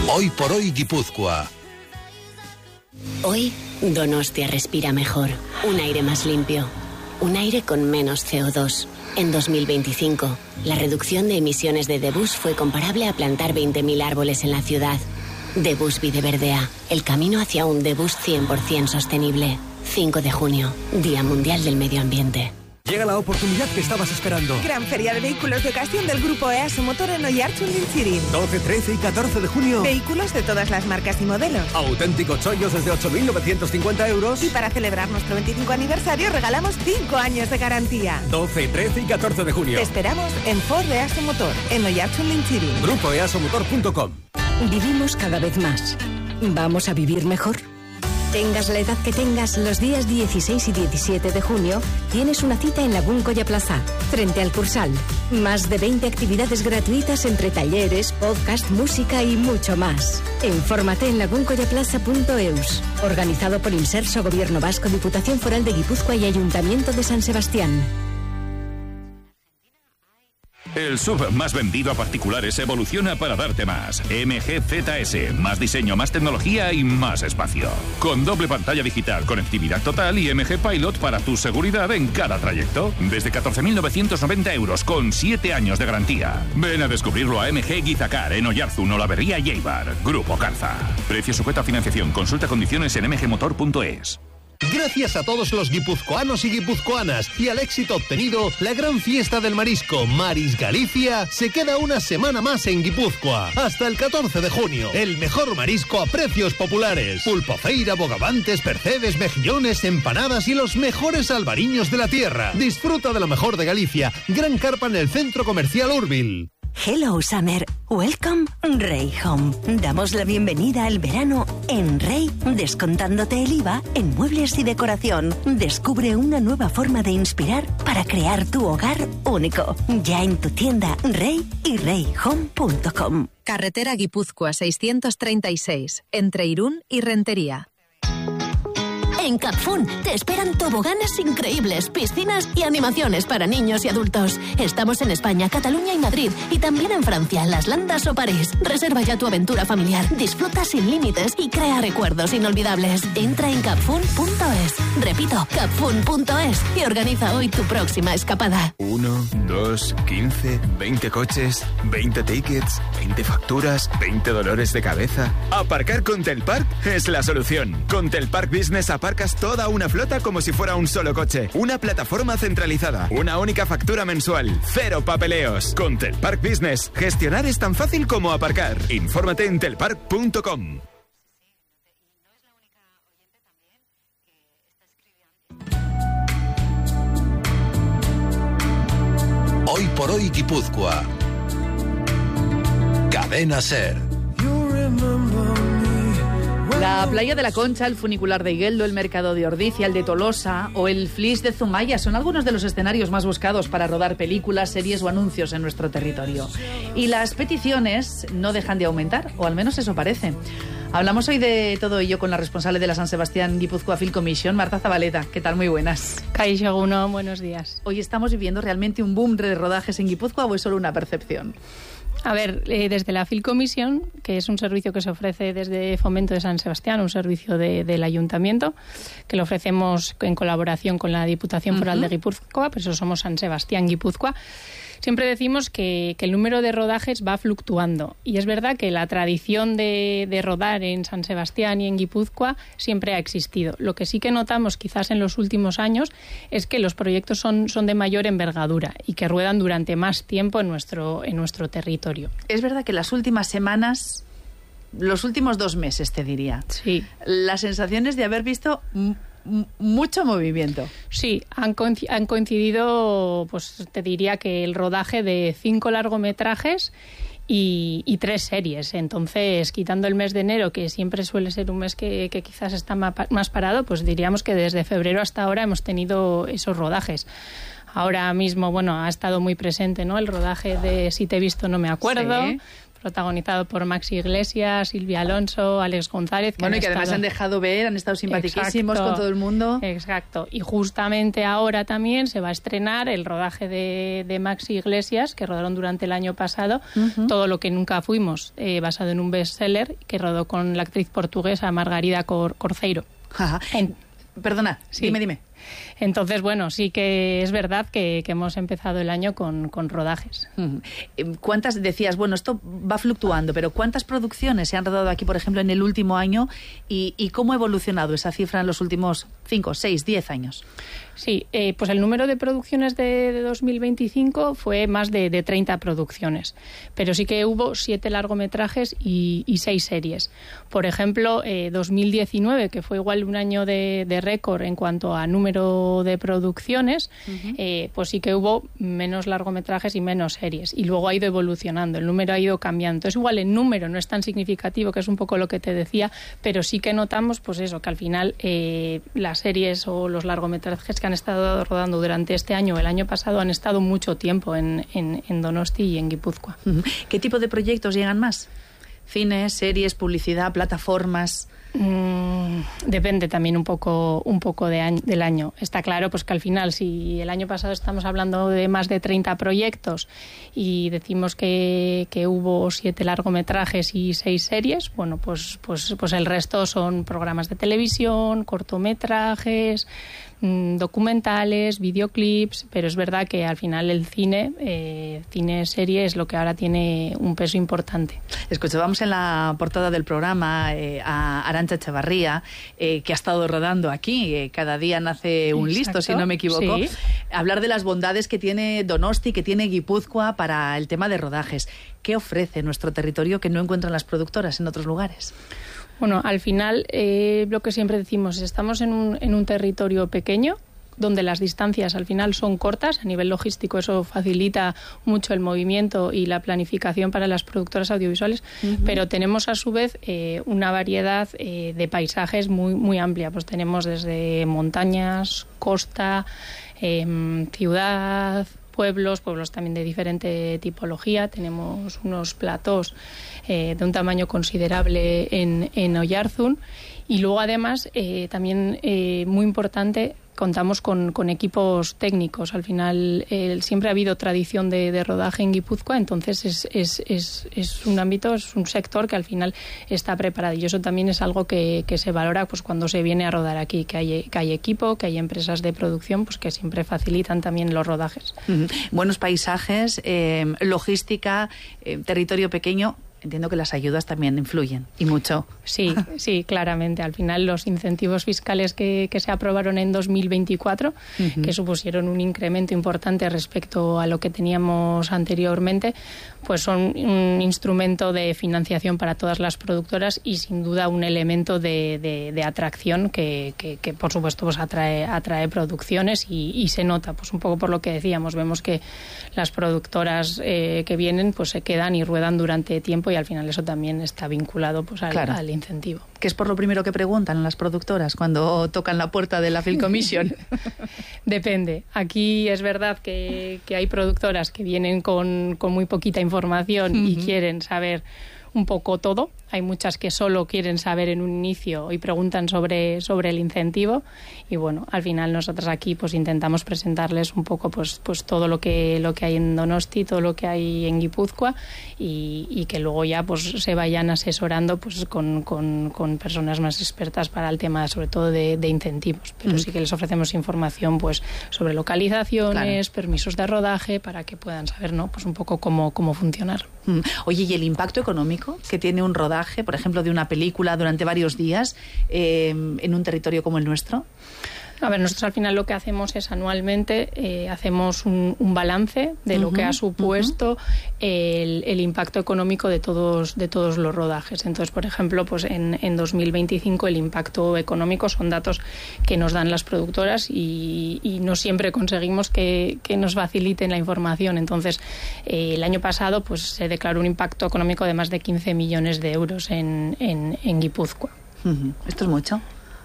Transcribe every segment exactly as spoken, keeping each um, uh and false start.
Hoy por hoy Guipúzcoa. Hoy, Donostia respira mejor. Un aire más limpio. Un aire con menos C O dos. En dos mil veinticinco, la reducción de emisiones de Debus fue comparable a plantar veinte mil árboles en la ciudad. Debus Videverdea, el camino hacia un Debus cien por ciento sostenible. cinco de junio, Día Mundial del Medio Ambiente. Llega la oportunidad que estabas esperando. Gran feria de vehículos de ocasión del grupo EASO Motor en Oiartzun-Lintzirin. doce, trece y catorce de junio. Vehículos de todas las marcas y modelos. Auténticos chollos desde ocho mil novecientos cincuenta euros. Y para celebrar nuestro veinticinco aniversario regalamos cinco años de garantía. doce, trece y catorce de junio. Te esperamos en Ford EASO Motor en Oiartzun-Lintzirin. Grupo easo motor punto com. Vivimos cada vez más. ¿Vamos a vivir mejor? Tengas la edad que tengas, los días dieciséis y diecisiete de junio tienes una cita en Lagún Colla Plaza, frente al Cursal. Más de veinte actividades gratuitas entre talleres, podcast, música y mucho más. Infórmate en laguncollaplaza punto eus. Organizado por Inserso, Gobierno Vasco, Diputación Foral de Guipúzcoa y Ayuntamiento de San Sebastián. El S U V más vendido a particulares evoluciona para darte más. M G Z S, más diseño, más tecnología y más espacio. Con doble pantalla digital, conectividad total y M G Pilot para tu seguridad en cada trayecto. Desde catorce mil novecientos noventa euros con siete años de garantía. Ven a descubrirlo a M G Guizacar en Oyarzún, Olavarría y Eibar. Grupo Carza. Precio sujeto a financiación. Consulta condiciones en m g motor punto es. Gracias a todos los guipuzcoanos y guipuzcoanas y al éxito obtenido, la gran fiesta del marisco Maris Galicia se queda una semana más en Guipúzcoa. Hasta el catorce de junio. El mejor marisco a precios populares. Pulpofeira, bogavantes, percebes, mejillones, empanadas y los mejores albariños de la tierra. Disfruta de lo mejor de Galicia. Gran carpa en el Centro Comercial Urbil. Hello Summer, welcome Rey Home. Damos la bienvenida al verano en Rey, descontándote el I V A en muebles y decoración. Descubre una nueva forma de inspirar para crear tu hogar único. Ya en tu tienda Rey y rey home punto com. Carretera Guipúzcoa seiscientos treinta y seis, entre Irún y Rentería. En Capfun te esperan toboganes increíbles, piscinas y animaciones para niños y adultos. Estamos en España, Cataluña y Madrid, y también en Francia, Las Landas o París. Reserva ya tu aventura familiar, disfruta sin límites y crea recuerdos inolvidables. Entra en capfun punto es. Repito, capfun punto es y organiza hoy tu próxima escapada. Uno, dos, quince, veinte coches, veinte tickets, veinte facturas, veinte dolores de cabeza. Aparcar con Telpark es la solución. Con Telpark Business aparcas toda una flota como si fuera un solo coche. Una plataforma centralizada, una única factura mensual, cero papeleos. Con Telpark Business, gestionar es tan fácil como aparcar. Infórmate en telpark punto com. Hoy por hoy Guipúzcoa. Cadena Ser. La playa de la Concha, el funicular de Igueldo, el mercado de Ordicia, el de Tolosa o el Flix de Zumaya son algunos de los escenarios más buscados para rodar películas, series o anuncios en nuestro territorio. Y las peticiones no dejan de aumentar, o al menos eso parece. Hablamos hoy de todo ello con la responsable de la San Sebastián Guipúzcoa Film Commission, Marta Zabaleta. ¿Qué tal? Muy buenas. Kaixo Egunon, buenos días. ¿Hoy estamos viviendo realmente un boom de rodajes en Guipúzcoa o es solo una percepción? A ver, eh, desde la Film Commission, que es un servicio que se ofrece desde Fomento de San Sebastián, un servicio de, del Ayuntamiento, que lo ofrecemos en colaboración con la Diputación Foral uh-huh. de Guipúzcoa, por eso somos San Sebastián Guipúzcoa. Siempre decimos que, que el número de rodajes va fluctuando y es verdad que la tradición de, de rodar en San Sebastián y en Guipúzcoa siempre ha existido. Lo que sí que notamos quizás en los últimos años es que los proyectos son, son de mayor envergadura y que ruedan durante más tiempo en nuestro, en nuestro territorio. Es verdad que las últimas semanas, los últimos dos meses te diría, sí, la sensación es de haber visto m- m- mucho movimiento. Sí, han, co- han coincidido, pues te diría que el rodaje de cinco largometrajes y, y tres series. Entonces, quitando el mes de enero, que siempre suele ser un mes que, que quizás está más parado, pues diríamos que desde febrero hasta ahora hemos tenido esos rodajes. Ahora mismo, bueno, ha estado muy presente, ¿no?, el rodaje de Si te he visto no me acuerdo. Sí. protagonizado por Maxi Iglesias, Silvia Alonso, Alex González. Que bueno, han y que además estado... han dejado ver, han estado simpaticísimos Exacto. con todo el mundo. Exacto. Y justamente ahora también se va a estrenar el rodaje de, de Maxi Iglesias, que rodaron durante el año pasado, uh-huh. Todo lo que nunca fuimos, eh, basado en un bestseller que rodó con la actriz portuguesa Margarida Cor- Corceiro. Ajá. En... Perdona, sí. dime, dime. Entonces, bueno, sí que es verdad que, que hemos empezado el año con, con rodajes. ¿Cuántas, decías, bueno, esto va fluctuando, pero cuántas producciones se han rodado aquí, por ejemplo, en el último año y, y cómo ha evolucionado esa cifra en los últimos cinco, seis, diez años? Sí, eh, pues el número de producciones de, de dos mil veinticinco fue más de, de treinta producciones, pero sí que hubo siete largometrajes y, y seis series. Por ejemplo, eh, dos mil diecinueve, que fue igual un año de, de récord en cuanto a número de producciones, uh-huh. eh, pues sí que hubo menos largometrajes y menos series. Y luego ha ido evolucionando, el número ha ido cambiando. Entonces, igual el número no es tan significativo, que es un poco lo que te decía, pero sí que notamos, pues eso, que al final eh, las series o los largometrajes que han estado rodando durante este año o el año pasado han estado mucho tiempo en, en, en Donosti y en Guipúzcoa. Uh-huh. ¿Qué tipo de proyectos llegan más? ¿Cines, series, publicidad, plataformas? Mm, depende también un poco un poco de año, del año. Está claro pues que al final, si el año pasado estamos hablando de más de treinta proyectos y decimos que, que hubo siete largometrajes y seis series, bueno, pues, pues, pues el resto son programas de televisión, cortometrajes, documentales, videoclips, pero es verdad que al final el cine, eh, cine serie es lo que ahora tiene un peso importante. Escuchábamos en la portada del programa eh, a Arantxa Echevarría, eh, que ha estado rodando aquí, eh, cada día nace un Exacto. listo, si no me equivoco, sí. Hablar de las bondades que tiene Donosti, que tiene Guipúzcoa para el tema de rodajes. ¿Qué ofrece nuestro territorio que no encuentran las productoras en otros lugares? Bueno, al final, eh, lo que siempre decimos, estamos en un, en un territorio pequeño, donde las distancias al final son cortas, a nivel logístico eso facilita mucho el movimiento y la planificación para las productoras audiovisuales, uh-huh. pero tenemos a su vez eh, una variedad eh, de paisajes muy, muy amplia. Pues tenemos desde montañas, costa, eh, ciudad, pueblos, pueblos también de diferente tipología. Tenemos unos platós eh, de un tamaño considerable en, en Oyarzún y luego además eh, también eh, muy importante, contamos con, con equipos técnicos. Al final eh, siempre ha habido tradición de, de rodaje en Guipúzcoa, entonces es, es, es, es un ámbito, es un sector que al final está preparado y eso también es algo que, que se valora pues cuando se viene a rodar aquí, que hay, que hay equipo, que hay empresas de producción pues que siempre facilitan también los rodajes. Uh-huh. Buenos paisajes, eh, logística, eh, territorio pequeño. Entiendo que las ayudas también influyen, y mucho. Sí, sí, claramente. Al final los incentivos fiscales que, que se aprobaron en dos mil veinticuatro, uh-huh. que supusieron un incremento importante respecto a lo que teníamos anteriormente, pues son un instrumento de financiación para todas las productoras y sin duda un elemento de, de, de atracción que, que, que por supuesto pues atrae, atrae producciones y, y se nota, pues un poco por lo que decíamos, vemos que las productoras eh, que vienen pues se quedan y ruedan durante tiempo y al final eso también está vinculado pues al, claro. al incentivo. ¿Qué es por lo primero que preguntan las productoras cuando tocan la puerta de la Film Commission? Depende. Aquí es verdad que, que hay productoras que vienen con, con muy poquita información uh-huh. y quieren saber un poco todo. Hay muchas que solo quieren saber en un inicio y preguntan sobre, sobre el incentivo y bueno, al final nosotros aquí pues intentamos presentarles un poco pues, pues todo lo que, lo que hay en Donosti, todo lo que hay en Guipúzcoa y, y que luego ya pues se vayan asesorando pues con, con, con personas más expertas para el tema sobre todo de, de incentivos, pero mm. sí que les ofrecemos información pues sobre localizaciones, claro. permisos de rodaje para que puedan saber, ¿no? Pues un poco cómo, cómo funcionar. Mm. Oye, ¿y el impacto económico que tiene un rodaje, por ejemplo, de una película durante varios días eh, en un territorio como el nuestro? A ver, nosotros al final lo que hacemos es anualmente eh, hacemos un, un balance de uh-huh, lo que ha supuesto uh-huh. el, el impacto económico de todos de todos los rodajes. Entonces, por ejemplo, pues en, en dos mil veinticinco el impacto económico son datos que nos dan las productoras y, y no siempre conseguimos que, que nos faciliten la información. Entonces, eh, el año pasado pues se declaró un impacto económico de más de quince millones de euros en, en, en Guipúzcoa. Uh-huh. ¿Esto es mucho?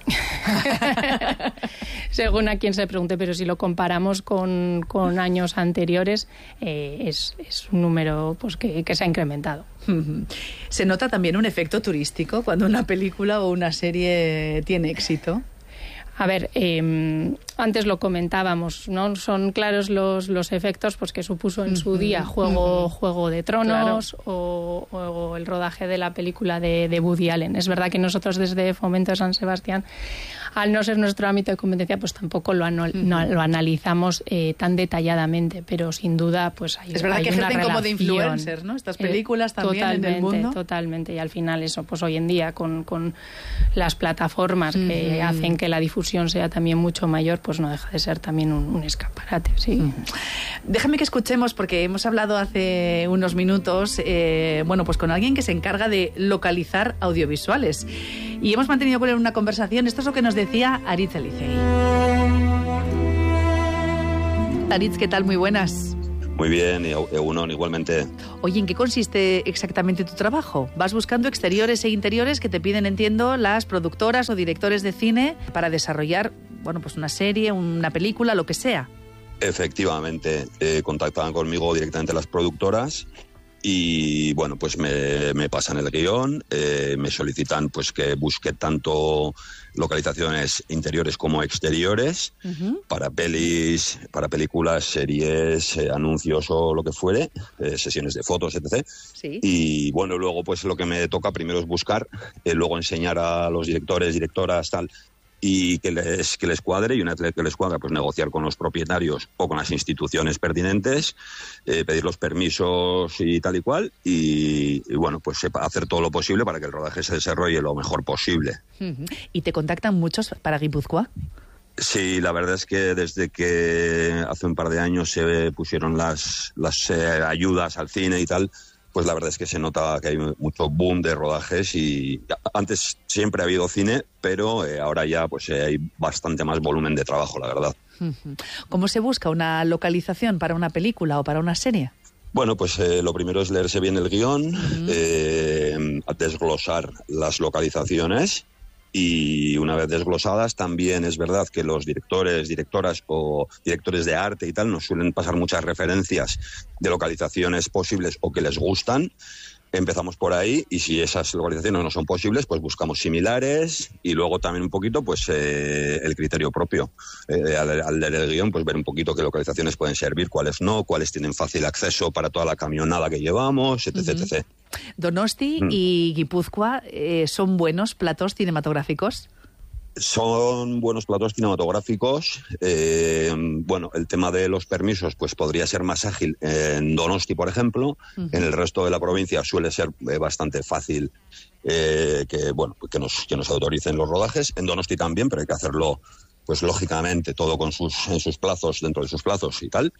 Según a quien se pregunte, pero si lo comparamos con, con años anteriores eh, es, es un número pues que, que se ha incrementado. ¿Se nota también un efecto turístico cuando una película o una serie tiene éxito? A ver, eh, antes lo comentábamos, ¿no? Son claros los, los efectos pues que supuso en su día Juego, Juego de Tronos, claro. o, o el rodaje de la película de, de Woody Allen. Es verdad que nosotros desde Fomento de San Sebastián, al no ser nuestro ámbito de competencia, pues tampoco lo, ano, uh-huh. no, lo analizamos eh, tan detalladamente, pero sin duda pues hay, es verdad hay que una ejercen relación. Como de influencers, ¿no? Estas películas eh, también totalmente, en el mundo. Totalmente, y al final eso, pues hoy en día con, con las plataformas uh-huh. que hacen que la difusión sea también mucho mayor, pues no deja de ser también un, un escaparate, sí. Uh-huh. Déjame que escuchemos, porque hemos hablado hace unos minutos, eh, bueno, pues con alguien que se encarga de localizar audiovisuales. Y hemos mantenido con él una conversación. Esto es lo que nos decía Aritz Elicei. Aritz, ¿qué tal? Muy buenas. Muy bien, Egunon, igualmente. Oye, ¿en qué consiste exactamente tu trabajo? Vas buscando exteriores e interiores que te piden, entiendo, las productoras o directores de cine para desarrollar, bueno, pues una serie, una película, lo que sea. Efectivamente, eh, contactaban conmigo directamente las productoras y, bueno, pues me, me pasan el guión, eh, me solicitan pues que busque tanto localizaciones interiores como exteriores, uh-huh. para pelis, para películas, series, eh, anuncios o lo que fuere, eh, sesiones de fotos, etcétera. Sí. Y bueno, luego pues lo que me toca primero es buscar, eh, luego enseñar a los directores, directoras, tal, y que les, que les cuadre, y una vez que les cuadra, pues negociar con los propietarios o con las instituciones pertinentes, eh, pedir los permisos y tal y cual, y, y bueno, pues hacer todo lo posible para que el rodaje se desarrolle lo mejor posible. Uh-huh. ¿Y te contactan muchos para Guipúzcoa? Sí, la verdad es que desde que hace un par de años se pusieron las, las eh, ayudas al cine y tal, pues la verdad es que se nota que hay mucho boom de rodajes y antes siempre ha habido cine, pero eh, ahora ya pues eh, hay bastante más volumen de trabajo, la verdad. ¿Cómo se busca una localización para una película o para una serie? Bueno, pues eh, lo primero es leerse bien el guión, uh-huh. eh, desglosar las localizaciones. Y una vez desglosadas, también es verdad que los directores, directoras o directores de arte y tal nos suelen pasar muchas referencias de localizaciones posibles o que les gustan. Empezamos por ahí y si esas localizaciones no son posibles, pues buscamos similares y luego también un poquito pues eh, el criterio propio. Eh, al, al leer el guión, pues ver un poquito qué localizaciones pueden servir, cuáles no, cuáles tienen fácil acceso para toda la camionada que llevamos, etcétera, uh-huh. etcétera. Donosti mm. y Guipúzcoa, eh, ¿son buenos platos cinematográficos? Son buenos platos cinematográficos. Eh, bueno, el tema de los permisos pues podría ser más ágil en Donosti, por ejemplo. Uh-huh. En el resto de la provincia suele ser eh, bastante fácil eh, que bueno que nos que nos autoricen los rodajes. En Donosti también, pero hay que hacerlo pues lógicamente todo con sus en sus plazos, dentro de sus plazos y tal.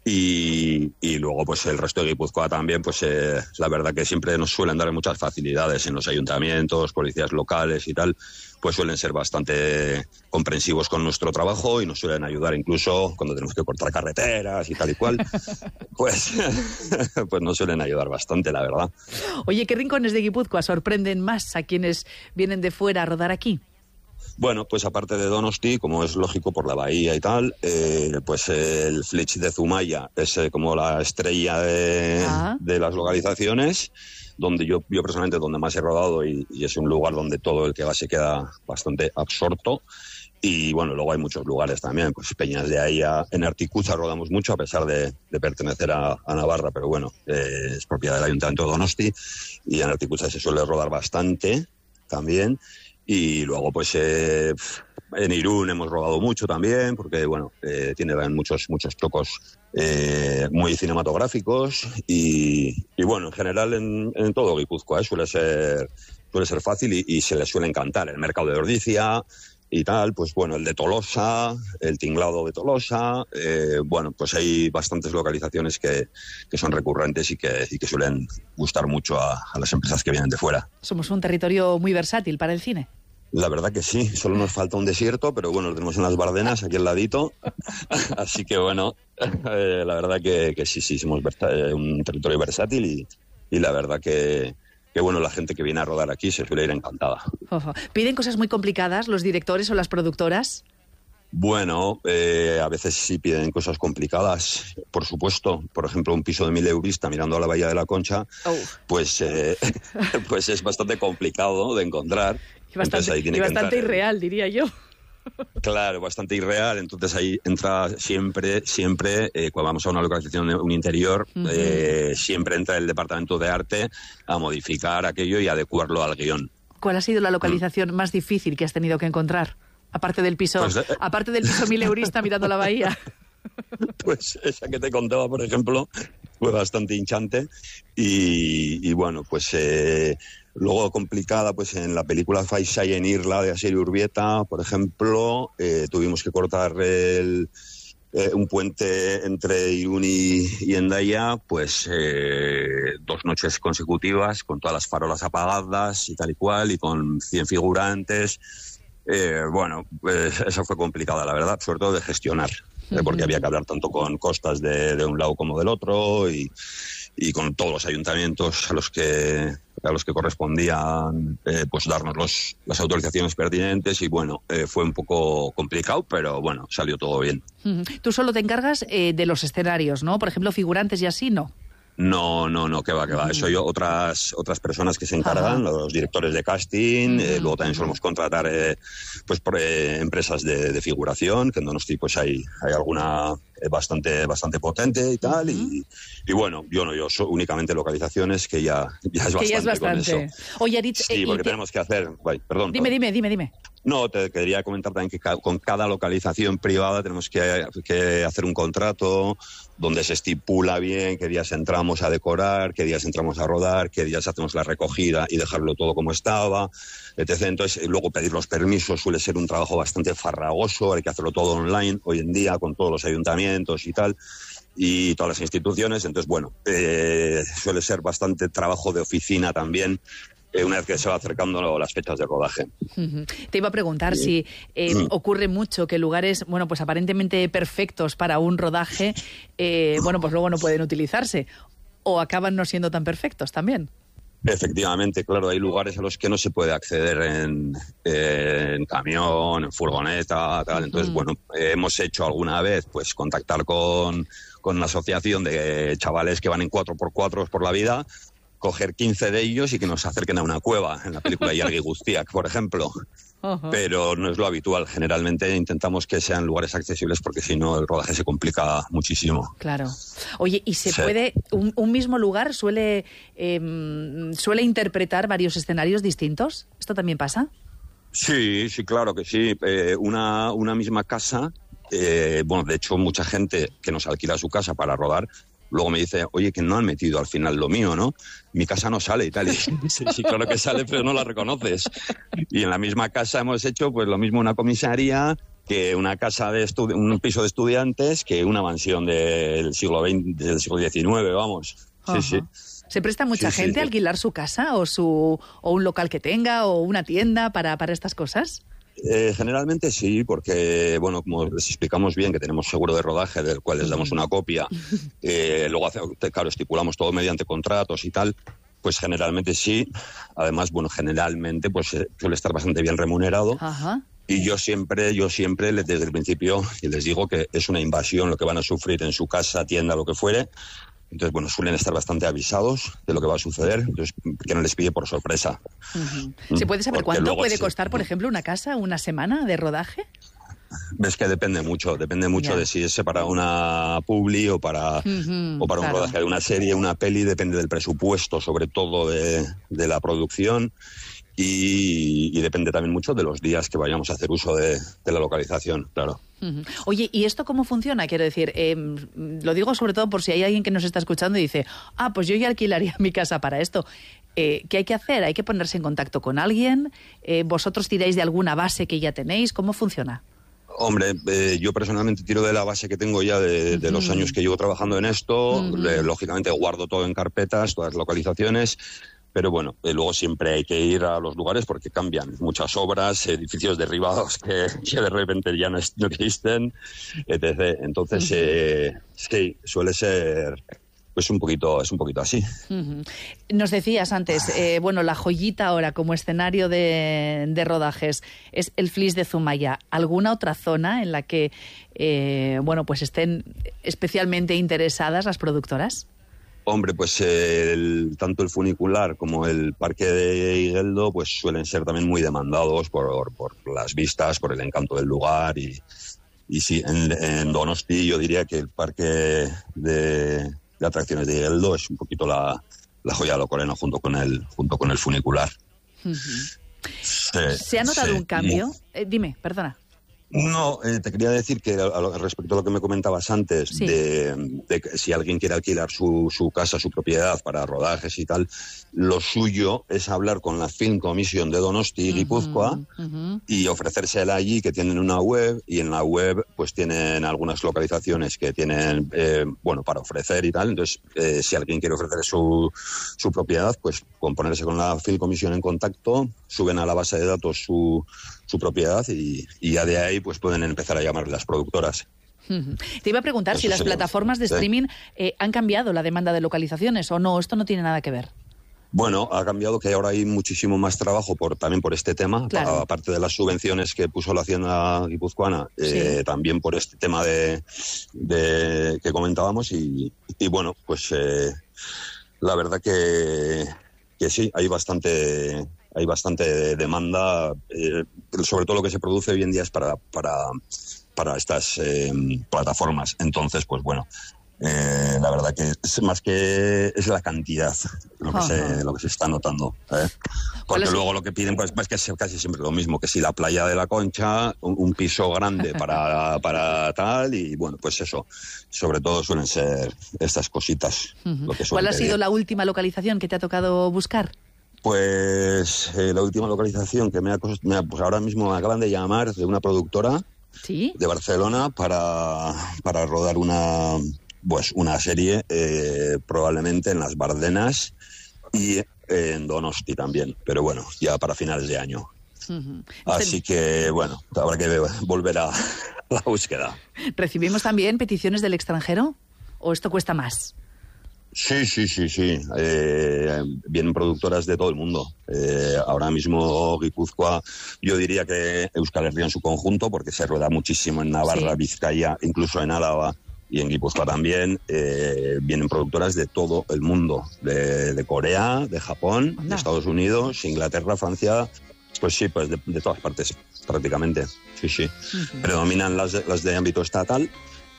Y, y luego pues el resto de Guipúzcoa también, pues eh, la verdad que siempre nos suelen dar muchas facilidades en los ayuntamientos, policías locales y tal, pues suelen ser bastante comprensivos con nuestro trabajo y nos suelen ayudar incluso cuando tenemos que cortar carreteras y tal y cual, pues, pues nos suelen ayudar bastante, la verdad. Oye, ¿qué rincones de Guipúzcoa sorprenden más a quienes vienen de fuera a rodar aquí? Bueno, pues aparte de Donosti, como es lógico por la bahía y tal, eh, pues el Flitch de Zumaya es eh, como la estrella de, ah. de las localizaciones, donde yo, yo personalmente donde más he rodado y, y es un lugar donde todo el que va se queda bastante absorto. Y bueno, luego hay muchos lugares también, pues Peñas de Aya, en Articucha rodamos mucho a pesar de, de pertenecer a, a Navarra, pero bueno, eh, es propiedad del Ayuntamiento de Donosti y en Articucha se suele rodar bastante también. Y luego, pues, eh, en Irún hemos rodado mucho también, porque, bueno, eh, tiene muchos muchos tocos eh, muy cinematográficos. Y, y, bueno, en general, en, en todo Guipúzcoa, ¿eh? suele ser suele ser fácil y, y se le suele encantar. El mercado de Ordicia y tal, pues, bueno, el de Tolosa, el tinglado de Tolosa. Eh, bueno, pues hay bastantes localizaciones que, que son recurrentes y que, y que suelen gustar mucho a, a las empresas que vienen de fuera. Somos un territorio muy versátil para el cine. La verdad que sí, solo nos falta un desierto, pero bueno, lo tenemos en las Bardenas, aquí al ladito. Así que bueno, eh, la verdad que, que sí, sí, somos versa- un territorio versátil y, y la verdad que, que bueno, la gente que viene a rodar aquí se suele ir encantada. Ojo. ¿Piden cosas muy complicadas los directores o las productoras? Bueno, eh, a veces sí piden cosas complicadas, por supuesto. Por ejemplo, un piso de mil eurista mirando a la Bahía de la Concha, oh. pues, eh, pues es bastante complicado de encontrar. Y bastante, ahí tiene y bastante que irreal, diría yo. Claro, bastante irreal. Entonces ahí entra siempre, siempre, eh, cuando vamos a una localización de un interior, uh-huh. eh, siempre entra el departamento de arte a modificar aquello y adecuarlo al guión. ¿Cuál ha sido la localización uh-huh. más difícil que has tenido que encontrar? Aparte del piso, pues, eh, aparte del piso mil eurista mirando la bahía. Pues esa que te contaba, por ejemplo, fue bastante hinchante y, y bueno, pues eh, luego complicada, pues en la película Faisai en Irla de Asier Urbieta, por ejemplo, eh, tuvimos que cortar el, eh, un puente entre Irún y, y Hendaya, pues eh, dos noches consecutivas con todas las farolas apagadas y tal y cual y con cien figurantes. Eh, bueno, pues eso fue complicado, la verdad, sobre todo de gestionar, uh-huh. eh, porque había que hablar tanto con costas de, de un lado como del otro y, y con todos los ayuntamientos a los que a los que correspondían eh, pues darnos los, las autorizaciones pertinentes y bueno, eh, fue un poco complicado, pero bueno, salió todo bien. Uh-huh. Tú solo te encargas eh, de los escenarios, ¿no? Por ejemplo, figurantes y así, ¿no? No, no, no, que va, que va. Eso yo, otras otras personas que se encargan, Ajá. los directores de casting, uh-huh. eh, luego también solemos contratar eh, pues por eh, empresas de, de figuración, que en Donosti pues hay, hay alguna eh, bastante bastante potente y tal, uh-huh. y, y bueno, yo no, yo soy únicamente localizaciones, que ya, ya es que bastante, ya es bastante. Con eso. Oye, Aritz, sí, eh, porque te... tenemos que hacer, vale, perdón. Dime, perdón. dime, dime, dime. No, te quería comentar también que ca- con cada localización privada tenemos que, que hacer un contrato donde se estipula bien qué días entramos a decorar, qué días entramos a rodar, qué días hacemos la recogida y dejarlo todo como estaba, etcétera. Entonces, luego pedir los permisos suele ser un trabajo bastante farragoso, hay que hacerlo todo online hoy en día con todos los ayuntamientos y tal, y todas las instituciones. Entonces, bueno, eh, suele ser bastante trabajo de oficina también, Eh, una vez que se va acercando las fechas de rodaje. Uh-huh. Te iba a preguntar sí. si eh, uh-huh. ocurre mucho que lugares, bueno, pues aparentemente perfectos para un rodaje, eh, bueno, pues luego no pueden utilizarse o acaban no siendo tan perfectos también. Efectivamente, claro, hay lugares a los que no se puede acceder en, eh, en camión, en furgoneta, tal. Entonces, uh-huh. bueno, eh, hemos hecho alguna vez, pues, contactar con, con una asociación de chavales que van en cuatro por cuatro por la vida, coger quince de ellos y que nos acerquen a una cueva, en la película Yargi Guztiak, por ejemplo. Uh-huh. Pero no es lo habitual. Generalmente intentamos que sean lugares accesibles porque si no el rodaje se complica muchísimo. Claro. Oye, ¿y se sí. puede, un, un mismo lugar suele, eh, suele interpretar varios escenarios distintos? ¿Esto también pasa? Sí, sí, claro que sí. Eh, una, una misma casa, eh, bueno, de hecho mucha gente que nos alquila su casa para rodar, luego me dice, oye, que no han metido al final lo mío, ¿no? Mi casa no sale y tal. Y sí, sí, claro que sale, pero no la reconoces. Y en la misma casa hemos hecho pues lo mismo una comisaría, que una casa de estu- un piso de estudiantes, que una mansión del siglo veinte, del siglo diecinueve, vamos. Sí, uh-huh. sí. ¿Se presta mucha sí, gente sí, a alquilar su casa o su o un local que tenga o una tienda para, para estas cosas? Eh, generalmente sí, porque, bueno, como les explicamos bien que tenemos seguro de rodaje del cual les damos una copia, eh, luego, hace, claro, estipulamos todo mediante contratos y tal, pues generalmente sí. Además, bueno, generalmente pues eh, suele estar bastante bien remunerado. Ajá. Y yo siempre, yo siempre, desde el principio, les digo que es una invasión lo que van a sufrir en su casa, tienda, lo que fuere. Entonces, bueno, suelen estar bastante avisados de lo que va a suceder, entonces que no les pille por sorpresa. Uh-huh. ¿Se puede saber Porque cuánto puede se... costar, por ejemplo, una casa, una semana de rodaje? Es que depende mucho, depende mucho yeah. de si es para una publi o para, uh-huh, o para claro. un rodaje de una serie, una peli, depende del presupuesto, sobre todo de, de la producción. Y, y depende también mucho de los días que vayamos a hacer uso de, de la localización, claro. Uh-huh. Oye, ¿y esto cómo funciona? Quiero decir, eh, lo digo sobre todo por si hay alguien que nos está escuchando y dice, ah, pues yo ya alquilaría mi casa para esto. Eh, ¿Qué hay que hacer? ¿Hay que ponerse en contacto con alguien? Eh, ¿Vosotros tiráis de alguna base que ya tenéis? ¿Cómo funciona? Hombre, eh, yo personalmente tiro de la base que tengo ya de, de uh-huh. los años que llevo trabajando en esto. Uh-huh. Eh, lógicamente guardo todo en carpetas, todas las localizaciones. Pero bueno, eh, luego siempre hay que ir a los lugares porque cambian muchas obras, edificios derribados que, que de repente ya no, no existen, etcétera. Entonces, uh-huh. eh, sí, suele ser, pues un poquito, es un poquito así. Uh-huh. Nos decías antes, eh, bueno, la joyita ahora como escenario de, de rodajes es el Flix de Zumaya. ¿Alguna otra zona en la que, eh, bueno, pues estén especialmente interesadas las productoras? Hombre, pues el, tanto el funicular como el parque de Igeldo pues suelen ser también muy demandados por, por las vistas, por el encanto del lugar y, y sí, en, en Donosti yo diría que el parque de, de atracciones de Igeldo es un poquito la, la joya de lo coreno junto con el, junto con el funicular. Uh-huh. Sí, ¿Se ha notado sí, un cambio? Muy... Eh, dime, perdona. No, eh, te quería decir que a, a, respecto a lo que me comentabas antes, sí. de, de que si alguien quiere alquilar su, su casa, su propiedad para rodajes y tal, lo suyo es hablar con la Film Commission de Donosti y Guipúzcoa uh-huh, uh-huh. y ofrecérsela allí, que tienen una web, y en la web pues tienen algunas localizaciones que tienen, eh, bueno, para ofrecer y tal. Entonces, eh, si alguien quiere ofrecer su, su propiedad, pues con ponerse con la Film Commission en contacto, suben a la base de datos su, su propiedad y, y ya de ahí pues pueden empezar a llamar las productoras. Uh-huh. Te iba a preguntar Eso si las sería, plataformas de sí. streaming eh, han cambiado la demanda de localizaciones o no, esto no tiene nada que ver. Bueno, ha cambiado que ahora hay muchísimo más trabajo por también por este tema, claro. aparte de las subvenciones que puso la Hacienda guipuzcoana, sí. eh, también por este tema de, de que comentábamos y, y bueno, pues eh, la verdad que, que sí, hay bastante hay bastante demanda, eh, sobre todo lo que se produce hoy en día es para para para estas eh, plataformas. Entonces, pues bueno, eh, la verdad que es más que es la cantidad lo que Ajá. se lo que se está notando, ¿eh? Porque es... luego lo que piden pues, pues que es casi siempre lo mismo, que si la playa de la Concha, un, un piso grande para para tal y bueno, pues eso, sobre todo suelen ser estas cositas. Uh-huh. Lo que ¿Cuál ha pedir. sido la última localización que te ha tocado buscar? Pues eh, la última localización que me ha, me ha pues ahora mismo me acaban de llamar de una productora ¿Sí? de Barcelona para, para rodar una pues una serie eh, probablemente en las Bardenas y eh, en Donosti también, pero bueno, ya para finales de año. Uh-huh. Así que bueno, habrá que volver a la búsqueda. ¿Recibimos también peticiones del extranjero o esto cuesta más? Sí, sí, sí, sí. Eh, vienen productoras de todo el mundo. Eh, ahora mismo Guipúzcoa, yo diría que Euskal Herria en su conjunto, porque se rueda muchísimo en Navarra, sí. Vizcaya, incluso en Álava y en Guipúzcoa también. Eh, vienen productoras de todo el mundo, de, de Corea, de Japón, Anda. de Estados Unidos, Inglaterra, Francia, pues sí, pues de, de todas partes prácticamente. Sí, sí. Uh-huh. Predominan las de, las de ámbito estatal,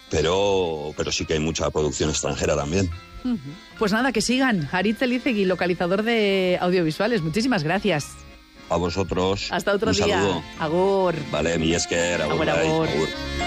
pero, pero sí que hay mucha producción extranjera también. Uh-huh. Pues nada, que sigan. Aritz Elizegui, localizador de audiovisuales. Muchísimas gracias. A vosotros. Hasta otro un día. Saludo. Agur. Vale, mi esker. Agur, agur. agur. agur.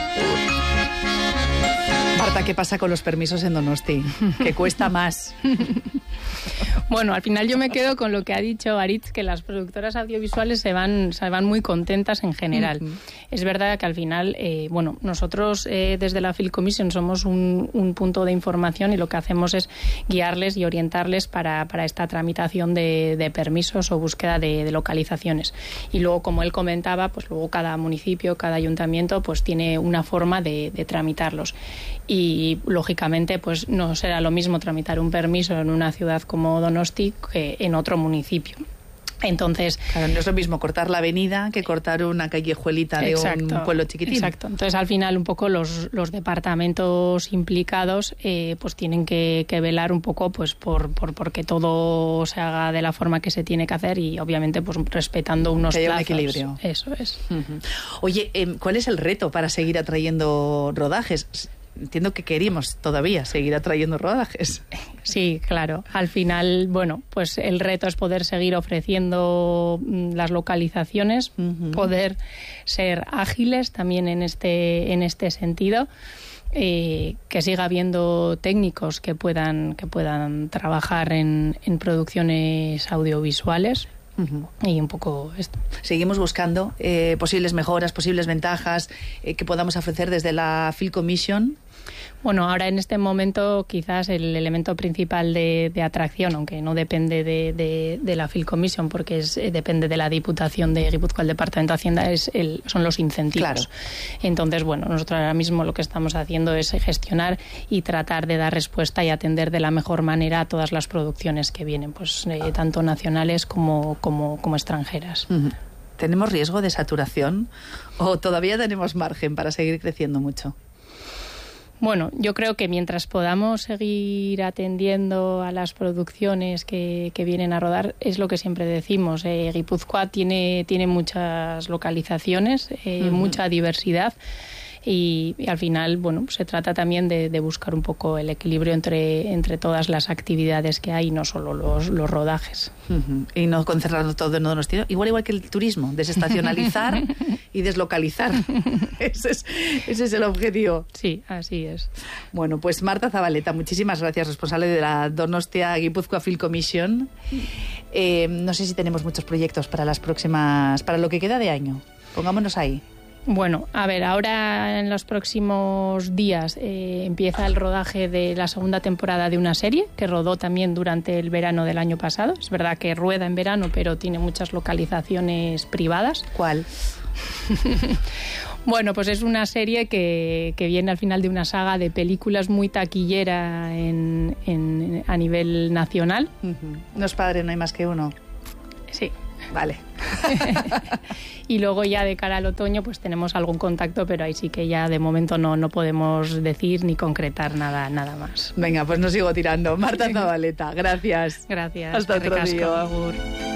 Marta, ¿qué pasa con los permisos en Donosti? Que cuesta más. Bueno, al final yo me quedo con lo que ha dicho Aritz, que las productoras audiovisuales se van, se van muy contentas en general. Uh-huh. Es verdad que al final, eh, bueno, nosotros eh, desde la Film Commission somos un, un punto de información y lo que hacemos es guiarles y orientarles para, para esta tramitación de, de permisos o búsqueda de, de localizaciones. Y luego, como él comentaba, pues luego cada municipio, cada ayuntamiento, pues tiene una forma de, de tramitarlos. Y lógicamente, pues no será lo mismo tramitar un permiso en una ciudad como Donosti que en otro municipio. Entonces, claro, no es lo mismo cortar la avenida que cortar una callejuelita de exacto, un pueblo chiquitín. Exacto. Entonces, al final, un poco los, los departamentos implicados eh, pues tienen que, que velar un poco pues por, por porque todo se haga de la forma que se tiene que hacer y, obviamente, pues respetando unos que haya plazos. un equilibrio. Eso es. Uh-huh. Oye, eh, ¿cuál es el reto para seguir atrayendo rodajes? Entiendo que queríamos todavía seguir atrayendo rodajes. Sí, claro. Al final, bueno, pues el reto es poder seguir ofreciendo las localizaciones, uh-huh. poder ser ágiles también en este, en este sentido, eh, que siga habiendo técnicos que puedan, que puedan trabajar en, en producciones audiovisuales. Uh-huh. Y un poco esto. Seguimos buscando eh, posibles mejoras, posibles ventajas eh, que podamos ofrecer desde la Film Commission Bueno, ahora en este momento quizás el elemento principal de, de atracción, aunque no depende de, de, de la Field Commission, porque es, depende de la Diputación de Guipúzcoa, el Departamento de Hacienda, es el, son los incentivos. Claro. Entonces, bueno, nosotros ahora mismo lo que estamos haciendo es gestionar y tratar de dar respuesta y atender de la mejor manera a todas las producciones que vienen, pues eh, tanto nacionales como, como, como extranjeras. Uh-huh. ¿Tenemos riesgo de saturación o todavía tenemos margen para seguir creciendo mucho? Bueno, yo creo que mientras podamos seguir atendiendo a las producciones que, que vienen a rodar, es lo que siempre decimos. Eh, Guipúzcoa tiene, tiene muchas localizaciones, eh, uh-huh. mucha diversidad. Y, y al final, bueno, se trata también de, de buscar un poco el equilibrio entre, entre todas las actividades que hay, no solo los, los rodajes. Uh-huh. Y no concentrarlo todo en Donostia. Igual, igual que el turismo, desestacionalizar y deslocalizar. Ese es, ese es el objetivo. Sí, así es. Bueno, pues Marta Zabaleta, muchísimas gracias, responsable de la Donostia Guipúzcoa Film Commission. Eh, no sé si tenemos muchos proyectos para las próximas, para lo que queda de año. Pongámonos ahí. Bueno, a ver, ahora en los próximos días eh, empieza el rodaje de la segunda temporada de una serie que rodó también durante el verano del año pasado. Es verdad que rueda en verano, pero tiene muchas localizaciones privadas. ¿Cuál? Bueno, pues es una serie que, que viene al final de una saga de películas muy taquillera en, en, a nivel nacional. Uh-huh. No es padre, no hay más que uno. Sí. Vale. Y luego ya de cara al otoño pues tenemos algún contacto, pero ahí sí que ya de momento no, no podemos decir ni concretar nada, nada más. Venga, pues no sigo tirando. Marta Zabaleta, gracias. Gracias. Hasta otro día. Agur.